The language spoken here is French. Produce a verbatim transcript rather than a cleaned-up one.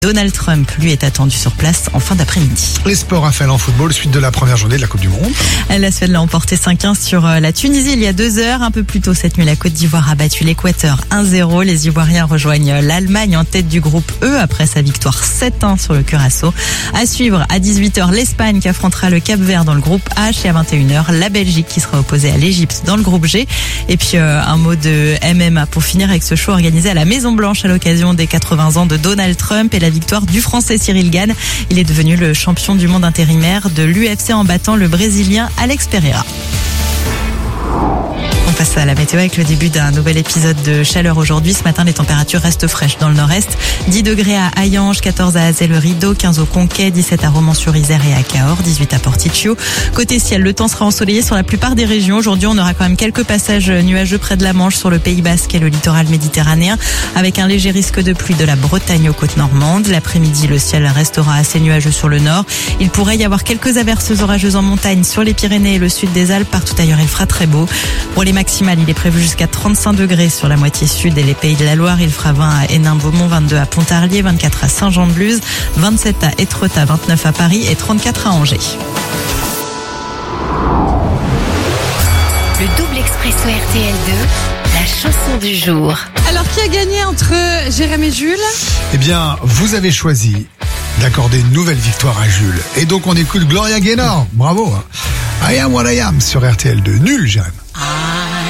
Donald Trump, lui, est attendu sur place en fin d'après-midi. Les sports, Raphaël, en football, suite de la première journée de la Coupe du Monde. La Suède l'a emporté cinq un sur la Tunisie il y a deux heures. Un peu plus tôt cette nuit, la Côte d'Ivoire a battu l'Équateur un zéro. Les Ivoiriens rejoignent l'Allemagne en tête du groupe E après sa victoire sept un sur le Curaçao. À suivre, à dix-huit heures, l'Espagne qui affrontera le Cap-Vert dans le groupe H et à vingt et une heures, la Belgique qui sera opposée à l'Égypte dans le groupe G. Et puis euh, un mot de M M A pour finir avec ce show organisé à la Maison-Blanche à l'occasion des quatre-vingts ans de Donald Trump et la victoire du Français Cyril Gane. Il est devenu le champion du monde intérimaire de l'U F C en battant le Brésilien Alex Pereira. On passe à la météo avec le début d'un nouvel épisode de chaleur aujourd'hui. Ce matin, les températures restent fraîches dans le nord-est. dix degrés à Hayange, quatorze à Azay-le-Rideau, quinze au Conquet, dix-sept à Romans-sur-Isère et à Cahors, dix-huit à Porticcio. Côté ciel, le temps sera ensoleillé sur la plupart des régions. Aujourd'hui, on aura quand même quelques passages nuageux près de la Manche sur le Pays Basque et le littoral méditerranéen, avec un léger risque de pluie de la Bretagne aux côtes normandes. L'après-midi, le ciel restera assez nuageux sur le nord. Il pourrait y avoir quelques averses orageuses en montagne sur les Pyrénées et le sud des Alpes. Partout ailleurs, il fera très beau. Pour les maximales, il est prévu jusqu'à trente-cinq degrés sur la moitié sud et les Pays de la Loire. Il fera vingt à Hénin-Beaumont, vingt-deux à Pontarlier, vingt-quatre à Saint-Jean-de-Luz, vingt-sept à Étretat, vingt-neuf à Paris et trente-quatre à Angers. Le double expresso R T L deux, la chanson du jour. Alors, qui a gagné entre Jérém et Jules ? Eh bien, vous avez choisi d'accorder une nouvelle victoire à Jules. Et donc, on écoute Gloria Gaynor. Bravo. Hein. I am what I am sur R T L deux. Nul, Jérém.